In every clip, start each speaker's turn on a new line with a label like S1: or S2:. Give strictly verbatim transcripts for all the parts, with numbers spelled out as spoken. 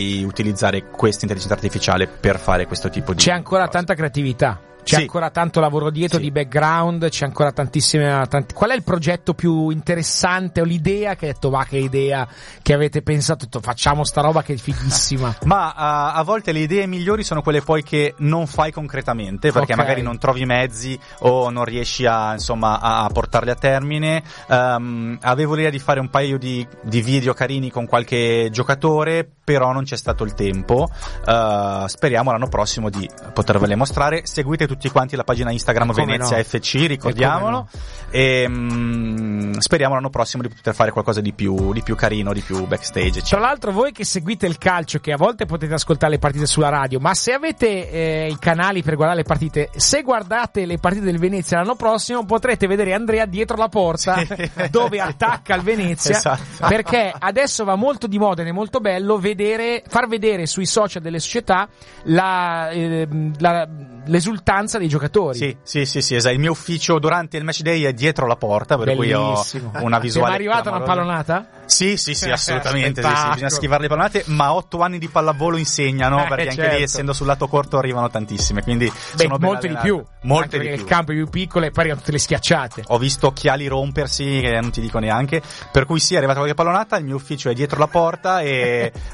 S1: utilizzare questa intelligenza artificiale per fare questo tipo di
S2: c'è ancora
S1: cose.
S2: Tanta creatività, c'è
S1: sì.
S2: ancora tanto lavoro dietro,
S1: sì.
S2: di background, c'è ancora tantissime tanti... Qual è il progetto più interessante o l'idea che hai detto va che idea che avete pensato, detto, facciamo sta roba che è fighissima?
S1: Ma uh, a volte le idee migliori sono quelle poi che non fai concretamente, perché
S2: okay.
S1: magari non trovi mezzi o non riesci a insomma a portarli a termine. Um, avevo l'idea di fare un paio di, di video carini con qualche giocatore, però non c'è stato il tempo. Uh, speriamo l'anno prossimo di potervele mostrare. Seguite tutti quanti la pagina Instagram Venezia
S2: no.
S1: F C, ricordiamolo,
S2: no.
S1: e um, speriamo l'anno prossimo di poter fare qualcosa di più, di più carino, di più backstage, eccetera.
S2: Tra l'altro voi che seguite il calcio, che a volte potete ascoltare le partite sulla radio, ma se avete eh, i canali per guardare le partite, se guardate le partite del Venezia l'anno prossimo potrete vedere Andrea dietro la porta sì. dove attacca il Venezia,
S1: esatto.
S2: perché adesso va molto di moda ed è molto bello vedere, far vedere sui social delle società la, eh, la l'esultanza dei giocatori.
S1: Sì, sì, sì, sì, esatto. Il mio ufficio durante il match day è dietro la porta, per
S2: bellissimo.
S1: Cui ho una visuale.
S2: Ti è arrivata una pallonata?
S1: Sì, sì, sì, assolutamente. sì, sì, bisogna schivare le pallonate, ma otto anni di pallavolo insegnano,
S2: eh,
S1: perché
S2: certo.
S1: anche lì, essendo sul lato corto, arrivano tantissime. Quindi
S2: Beh,
S1: sono
S2: molte di più.
S1: Molte
S2: anche
S1: di più.
S2: Il campo è più piccolo e poi arrivano tutte le schiacciate.
S1: Ho visto occhiali rompersi che non ti dico neanche. Per cui sì, è arrivata qualche pallonata. Il mio ufficio è dietro la porta e uh,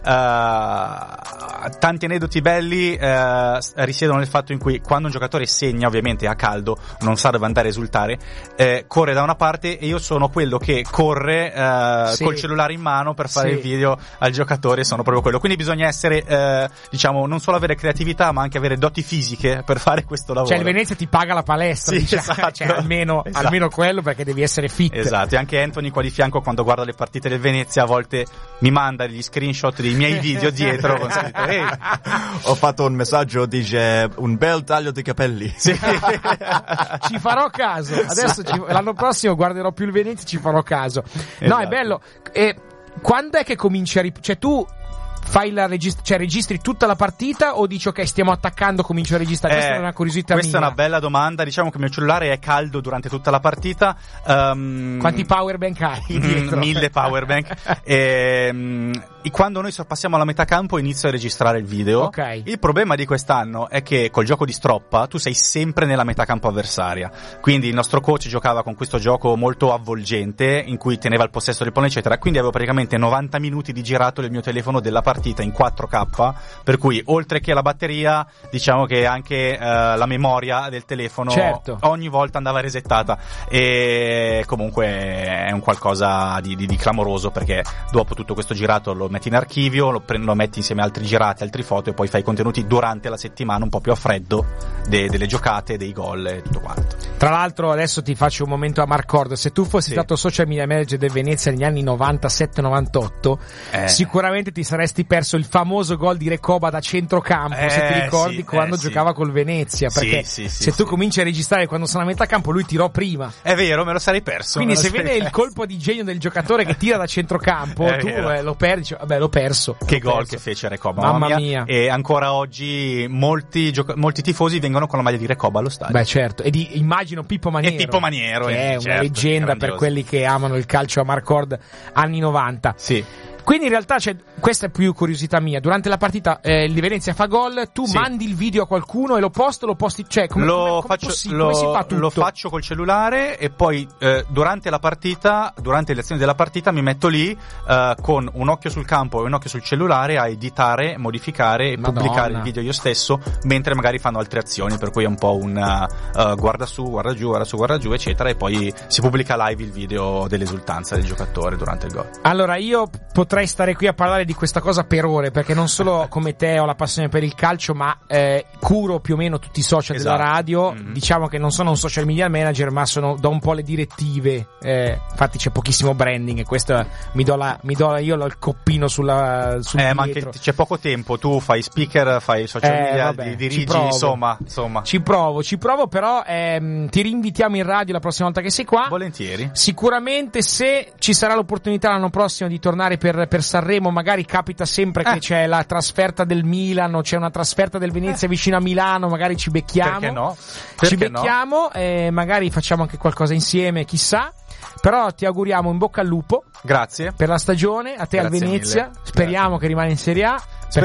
S1: tanti aneddoti belli uh, risiedono nel fatto in cui quando un giocatore segna, ovviamente a caldo, non sa dove andare a esultare, eh, corre da una parte e io sono quello che corre uh,
S2: sì.
S1: col cellulare in mano per fare
S2: sì.
S1: il video al giocatore, sono proprio quello. Quindi bisogna essere, uh, diciamo, non solo avere creatività, ma anche avere doti fisiche per fare questo lavoro.
S2: Cioè il Venezia ti paga la palestra,
S1: sì,
S2: diciamo.
S1: esatto.
S2: Cioè, almeno,
S1: esatto.
S2: almeno quello, perché devi essere fit.
S1: Esatto, e anche Anthony qua di fianco, quando guarda le partite del Venezia, a volte mi manda gli screenshot dei miei video dietro con scritto, "Ehi".
S3: Ho fatto un messaggio, dice un bel taglio di capelli.
S1: Sì.
S2: Ci farò caso. Adesso ci, l'anno prossimo guarderò più il Venezia, ci farò caso.
S1: Esatto.
S2: No, è bello. E quando è che cominci a rip- cioè tu fai la regist- cioè registri tutta la partita o dici ok, stiamo attaccando, comincio a registrare? Questa
S1: eh,
S2: è una curiosità
S1: questa
S2: mia.
S1: è una bella domanda. Diciamo che il mio cellulare è caldo durante tutta la partita. Um,
S2: Quanti powerbank hai dietro?
S1: Mille powerbank. e, um, e quando noi sorpassiamo la metà campo inizio a registrare il video.
S2: Ok.
S1: Il problema di quest'anno è che col gioco di stroppa tu sei sempre nella metà campo avversaria. Quindi il nostro coach giocava con questo gioco molto avvolgente in cui teneva il possesso del pallone eccetera. Quindi avevo praticamente novanta minuti di girato del mio telefono della partita in quattro K, per cui oltre che la batteria, diciamo che anche uh, la memoria del telefono
S2: certo.
S1: ogni volta andava resettata, e comunque è un qualcosa di, di, di clamoroso, perché dopo tutto questo girato lo metti in archivio, lo, pre- lo metti insieme a altri girati, altri foto, e poi fai i contenuti durante la settimana un po' più a freddo de- delle giocate, dei gol e tutto quanto.
S2: Tra l'altro adesso ti faccio un momento a Marcord. Se tu fossi
S1: sì.
S2: stato social media manager del Venezia negli anni novantasette novantotto eh. sicuramente ti saresti perso il famoso gol di Recoba da centrocampo,
S1: eh,
S2: se ti ricordi,
S1: sì,
S2: quando
S1: eh,
S2: giocava
S1: sì.
S2: col Venezia, perché
S1: sì, sì, sì,
S2: se tu
S1: sì.
S2: cominci a registrare quando sono a metà campo lui tirò prima.
S1: È vero, me lo sarei perso.
S2: Quindi se
S1: sarei
S2: vede
S1: perso.
S2: il colpo di genio del giocatore che tira da centrocampo,
S1: È
S2: tu
S1: vero.
S2: eh, lo perdi, cioè, vabbè, l'ho perso.
S1: Che
S2: l'ho
S1: gol
S2: perso.
S1: che fece Recoba,
S2: mamma
S1: mamma
S2: mia.
S1: mia. E ancora oggi molti, gioca- molti tifosi vengono con la maglia di Recoba allo stadio.
S2: Beh certo, e di, immagino Pippo Maniero,
S1: E Pippo Maniero,
S2: che
S1: eh,
S2: è una
S1: certo,
S2: leggenda per
S1: grandioso.
S2: quelli che amano il calcio a Marcord anni novanta.
S1: Sì.
S2: Quindi in realtà c'è, questa è più curiosità mia, durante la partita eh, il Venezia fa gol, tu
S1: sì.
S2: mandi il video a qualcuno e lo posto, lo posti, cioè come,
S1: lo,
S2: come, come,
S1: faccio,
S2: possi-
S1: lo,
S2: come si fa tutto?
S1: Lo faccio col cellulare e poi eh, durante la partita, durante le azioni della partita mi metto lì eh, con un occhio sul campo e un occhio sul cellulare a editare, modificare e
S2: Madonna.
S1: pubblicare il video io stesso, mentre magari fanno altre azioni, per cui è un po' un uh, guarda su, guarda giù, guarda su, guarda giù eccetera, e poi si pubblica live il video dell'esultanza del giocatore durante il gol.
S2: Allora io potrei stare qui a parlare di questa cosa per ore, perché non solo come te ho la passione per il calcio, ma eh, curo più o meno tutti i social
S1: esatto.
S2: della radio.
S1: Mm-hmm.
S2: Diciamo che non sono un social media manager, ma sono, do un po' le direttive, eh, infatti c'è pochissimo branding e questo mi do, la, mi do la, io il coppino sulla, sul
S1: eh, ma
S2: dietro.
S1: anche c'è poco tempo, tu fai speaker, fai social
S2: Eh,
S1: media,
S2: vabbè,
S1: di,
S2: ci
S1: dirigi,
S2: provo.
S1: insomma, insomma.
S2: Ci provo, ci provo, però ehm, ti rinvitiamo in radio la prossima volta che sei qua.
S1: Volentieri.
S2: Sicuramente se ci sarà l'opportunità l'anno prossimo di tornare per per, per Sanremo, magari capita sempre
S1: Eh.
S2: che c'è la trasferta del Milan o c'è una trasferta del Venezia vicino a Milano, magari ci becchiamo.
S1: Perché no?
S2: Ci
S1: Perché no?
S2: becchiamo e magari facciamo anche qualcosa insieme, chissà. Però ti auguriamo in bocca al lupo
S1: Grazie.
S2: per la stagione, a te al
S1: Grazie
S2: Venezia.
S1: mille.
S2: Speriamo
S1: Grazie.
S2: che rimani in Serie A.